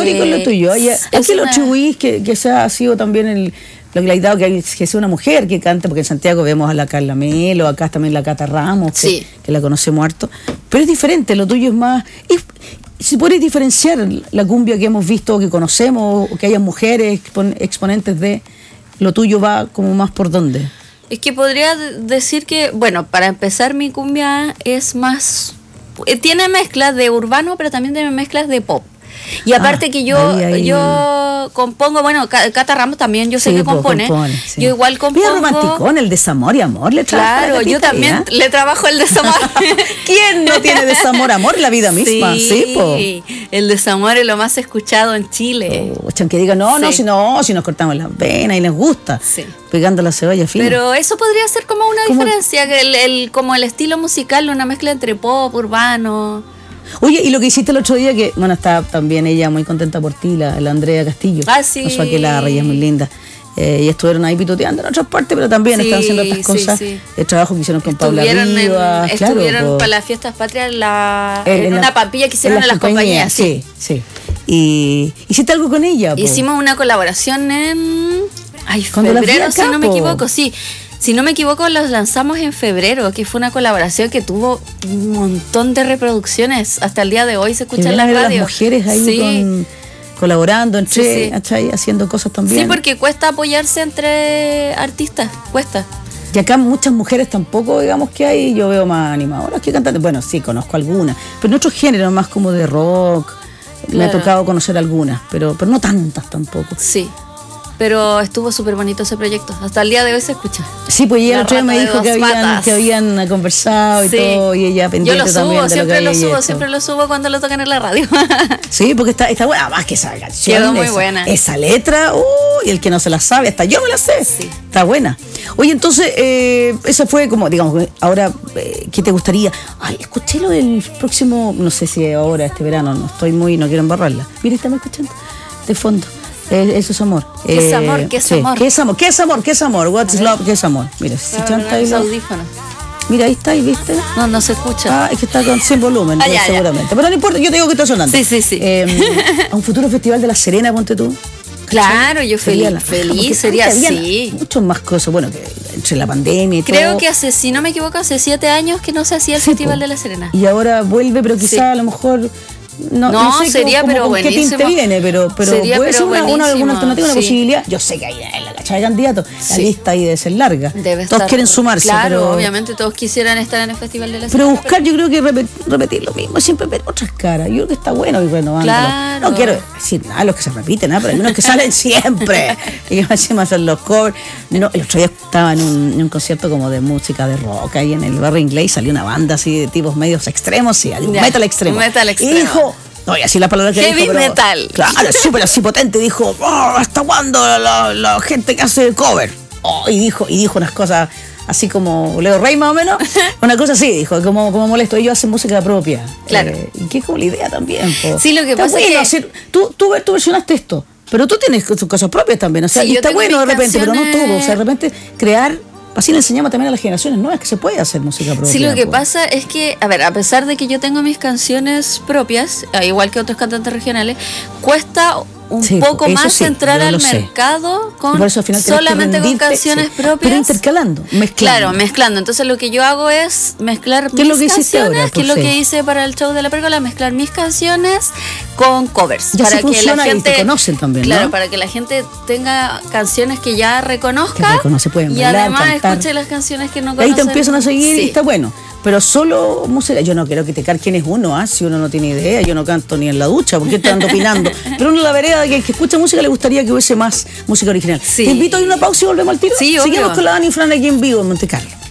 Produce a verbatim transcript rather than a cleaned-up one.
folclórico es lo tuyo. Oye, ¿a qué lo atribuís que, que sea, ha sido también el, lo que le ha dado que, que sea una mujer que cante? Porque en Santiago vemos a la Carla Melo, acá también la Cata Ramos, que, sí. que la conocemos harto. Pero es diferente, lo tuyo es más... Es, si podéis diferenciar la cumbia que hemos visto, que conocemos, o que haya mujeres exponentes de... Lo tuyo va como más por dónde. Es que podría decir que, bueno, para empezar mi cumbia es más... Tiene mezclas de urbano, pero también tiene mezclas de pop. Y aparte ah, que yo ahí, ahí. yo compongo, bueno, Cata Ramos también yo sé sí, que compone. compone sí. Yo igual compongo. Mira, romanticón, el desamor y amor le trabaja. Claro, yo también ¿eh? le trabajo el desamor. ¿Quién no tiene desamor, amor? La vida misma, sí. sí po. El desamor es lo más escuchado en Chile. Oh, que diga, no, sí. no, si no, si nos cortamos las venas y les gusta. Sí. Pegando la cebolla fina. Pero eso podría ser como una ¿Cómo? diferencia, el, el, como el estilo musical, una mezcla entre pop, urbano. Oye, y lo que hiciste el otro día, que bueno, está también ella muy contenta por ti, la, la Andrea Castillo. Ah, sí. Pasó aquí la Reyes, muy linda. Eh, y estuvieron ahí pituteando en otras partes, pero también sí, están haciendo otras cosas. Sí, sí. El trabajo que hicieron con Paula Rivas. En, claro, estuvieron por, para las fiestas patrias la, en, en, en una la, pampilla que hicieron en, en las compañías. Sí, sí. sí. Y hiciste algo con ella. Po. Hicimos una colaboración en ay, febrero, acá, si no me equivoco, sí. Si no me equivoco, los lanzamos en febrero, que fue una colaboración que tuvo un montón de reproducciones. Hasta el día de hoy se escucha en la radio. Las mujeres ahí sí. con, colaborando entre, sí, sí. haciendo cosas también. Sí, porque cuesta apoyarse entre artistas, cuesta. Y acá muchas mujeres tampoco, digamos que hay, yo veo más animadoras que cantantes. Bueno, sí, conozco algunas, pero en otros géneros, más como de rock, claro. me ha tocado conocer algunas, pero, pero no tantas tampoco. Sí. Pero estuvo súper bonito ese proyecto. Hasta el día de hoy se escucha. Sí, pues ella el otro día me dijo que habían, que habían conversado y sí. todo, y ella pendiente Yo lo subo, también de siempre lo, lo subo, hecho. siempre lo subo cuando lo tocan en la radio. Sí, porque está, está buena, más que esa canción. Quedó muy esa, buena. Esa letra, uy, uh, el que no se la sabe, hasta yo me la sé. Sí. Está buena. Oye, entonces, eh, esa fue como, digamos, ahora, eh, ¿qué te gustaría? Ay, escuché lo del próximo, no sé si ahora, este verano, no estoy muy, no quiero embarrarla. Mira, estamos escuchando de fondo. Eso es amor. ¿Qué es amor? ¿Qué es sí. amor? ¿Qué es amor? ¿Qué es amor? ¿Qué es amor? What is love? ¿Qué es amor? Mira, si chanta ahí. Mira, ahí está, ahí viste. No, no se escucha. Ah, es que está con sin volumen, ah, ya, seguramente. Ya. Pero no importa, yo te digo que está sonando. Sí, sí, sí. Eh, a un futuro festival de La Serena, ponte tú. Claro, yo feliz, la, feliz sería así. Muchas más cosas, bueno, que entre la pandemia y Creo todo. Creo que hace, si no me equivoco, hace siete años que no se hacía el sí, Festival po. de La Serena. Y ahora vuelve, pero quizás sí. a lo mejor... No, no, no sé sería cómo, pero cómo, buenísimo. ¿Qué tinte viene? Pero, pero sería, puede pero ser una, una, alguna alternativa, sí. una posibilidad. Yo sé que hay en la cachada de candidatos, sí. la lista ahí debe ser larga. Debe todos estar, quieren sumarse. Claro, pero, obviamente todos quisieran estar en el Festival de La Serena. Pero buscar, pero... yo creo que repetir, repetir lo mismo, siempre ver otras caras. Yo creo que está bueno ir renovando. Claro. No quiero decir nada de los que se repiten, ¿eh? Pero hay unos que salen siempre. Y que encima hacen los covers. No, el otro día estaba en un, en un concierto como de música de rock ahí en el barrio inglés, salió una banda así de tipos medios extremos, sí, un metal extremo. Metal extremo. Y dijo. No, y así la palabra que Heavy dijo, pero, metal. Claro, súper así potente. Dijo, oh, ¿hasta cuándo la, la, la gente que hace cover? Oh, y dijo y dijo unas cosas así como Leo Rey más o menos. Una cosa así, dijo, como, como molesto. Ellos hacen música propia. Claro. Eh, y que es como la idea también. Po. Sí, lo que está pasa bueno, es que... Hacer, tú, tú, tú versionaste esto, pero tú tienes tus cosas propias también. O sea, sí, y está bueno de repente, canciones... pero no todo. O sea, de repente crear... Así le enseñamos también a las generaciones nuevas que se puede hacer música propia. Sí, lo que po. pasa es que, a ver, a pesar de que yo tengo mis canciones propias, igual que otros cantantes regionales, cuesta un sí, poco más sí, entrar al sé. mercado con eso, al final, solamente con canciones sí, propias. Pero intercalando, mezclando. Claro, mezclando. Entonces lo que yo hago es mezclar mis es lo que canciones, ahora, que es lo que hice para el show de la pérgola, mezclar mis canciones con covers. Ya para se que la gente y te conocen también, claro, ¿no? para que la gente tenga canciones que ya reconozca que reconoce, pueden y bailar, además cantar. escuche las canciones que no conocen. Ahí te empiezan a seguir sí. y está bueno. Pero solo música, yo no quiero criticar quién es uno, ¿ah? Si uno no tiene idea, yo no canto ni en la ducha, porque estoy ando opinando. Pero uno en la vereda que, que escucha música le gustaría que hubiese más música original. Sí. Te invito a ir a una pausa y volvemos al tiro. Sí, Seguimos obvio. con la Dani y Fran aquí en vivo en Monte Carlo.